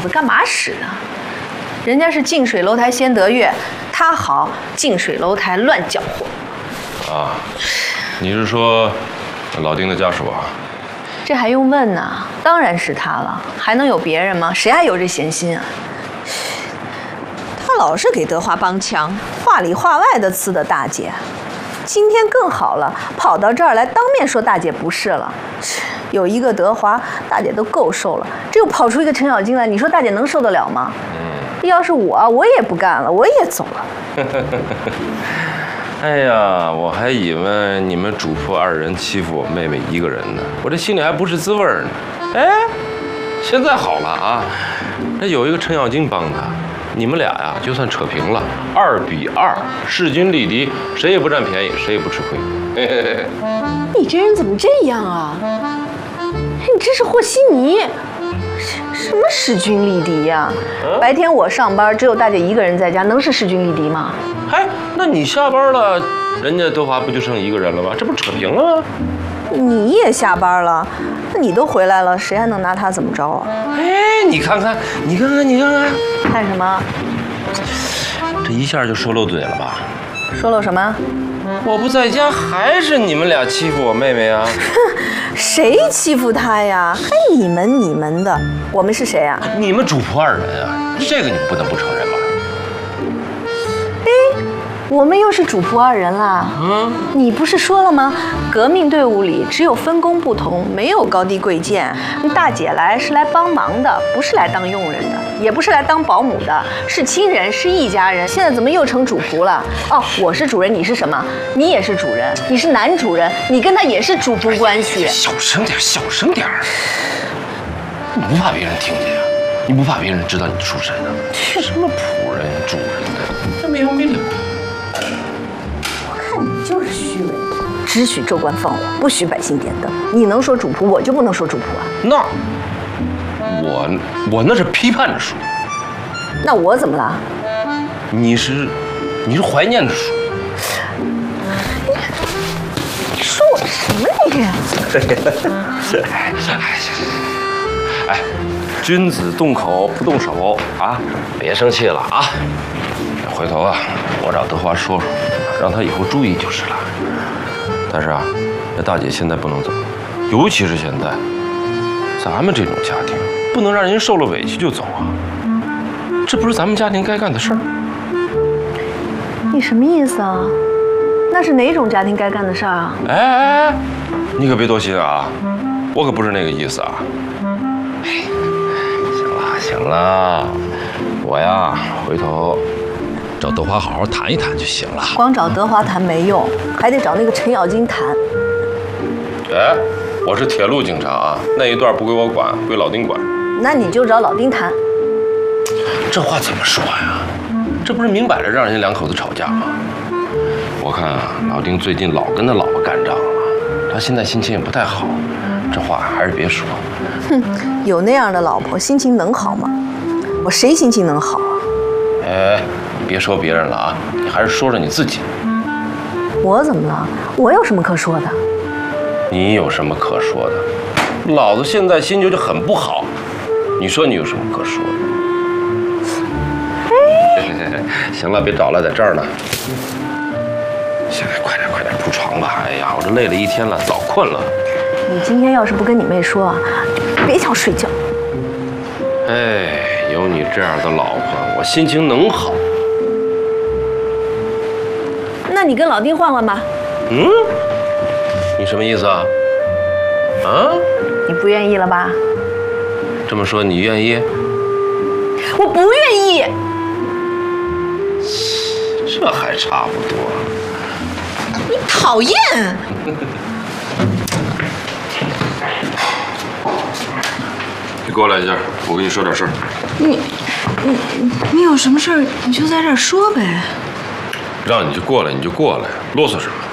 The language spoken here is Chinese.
子干嘛使的？人家是近水楼台先得月，他好近水楼台乱搅和。 啊，你是说老丁的家属啊？ 这还用问呢？当然是他了，还能有别人吗？谁还有这闲心啊？他老是给德华帮腔，话里话外的呲的大姐。今天更好了，跑到这儿来当面说大姐不是了。有一个德华，大姐都够受了，这又跑出一个程咬金来，你说大姐能受得了吗？要是我也不干了，我也走了。 哎呀，我还以为你们主仆二人欺负我妹妹一个人呢，我这心里还不是滋味呢。哎，现在好了啊，这有一个程咬金帮他，你们俩呀就算扯平了，2比2，势均力敌，谁也不占便宜，谁也不吃亏。嘿嘿嘿。 你这人怎么这样啊？你这是和稀泥。什么势均力敌呀？白天我上班，只有大姐一个人在家，能是势均力敌吗？ 嗨，那你下班了，人家德华不就剩一个人了吗？这不扯平了吗？ 你也下班了，那你都回来了，谁还能拿他怎么着啊？ 哎，你看看，你看看，你看看， 看什么？ 这一下就说漏嘴了吧？ 说了什么？ 我不在家，还是你们俩欺负我妹妹啊？ 谁欺负她呀？还你们的，我们是谁啊？ 你们主仆二人啊，这个你不能不承认吧？ 哎，我们又是主仆二人啦。你不是说了吗？革命队伍里只有分工不同，没有高低贵贱。大姐来是来帮忙的，不是来当佣人的，也不是来当保姆的，是亲人，是一家人。现在怎么又成主仆了？哦，我是主人，你是什么？你也是主人，你是男主人，你跟他也是主仆关系。 小声点，小声点。你不怕别人听见呀？你不怕别人知道你出身啊？什么仆人、主人的，这没完没了。 我看你就是虚伪，只许州官放火，不许百姓点灯。你能说主仆，我就不能说主仆啊？ 那我那是批判着说。 那我怎么了？ 你是怀念着说。 你说我什么你？ 哎，君子动口不动手啊！别生气了啊！回头啊，我找德华说说，让他以后注意就是了。但是啊，这大姐现在不能走，尤其是现在，咱们这种家庭不能让人受了委屈就走啊！这不是咱们家庭该干的事儿。 你什么意思啊？那是哪种家庭该干的事儿啊？ 哎，你可别多心啊，我可不是那个意思啊。行了，我呀回头找德华好好谈一谈就行了。 光找德华谈没用，还得找那个程咬金谈。 哎，我是铁路警察啊，那一段不归我管，归老丁管。 那你就找老丁谈。 这话怎么说呀？这不是明摆着让人家两口子吵架吗？我看啊，老丁最近老跟他老婆干仗了，他现在心情也不太好，这话还是别说。 哼，有那样的老婆，心情能好吗？我谁心情能好啊？ 哎，你别说别人了啊，你还是说说你自己。 我怎么了？我有什么可说的？ 你有什么可说的？老子现在心情就很不好，你说你有什么可说的？行了，别找了，在这儿呢。现在快点铺床吧！哎呀，我这累了一天了，早困了。 你今天要是不跟你妹说啊，别想睡觉。 哎，有你这样的老婆，我心情能好。 那你跟老丁换换吧。 嗯？你什么意思啊？啊？ 你不愿意了吧？ 这么说你愿意？ 我不愿意。 这还差不多。 你讨厌。 你过来一下，我跟你说点事儿。 你有什么事儿你就在这儿说呗。 让你就过来，你就过来，啰嗦什么？